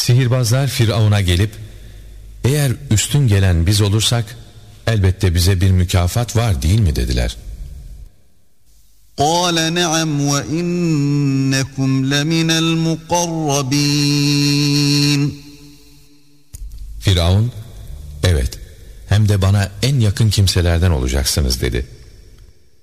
Sihirbazlar Firavun'a gelip, eğer üstün gelen biz olursak elbette bize bir mükafat var değil mi dediler. قَالَ نَعَمْ وَإِنَّكُمْ لَمِنَ الْمُقَرَّبِينَ Firavun, evet, hem de bana en yakın kimselerden olacaksınız dedi.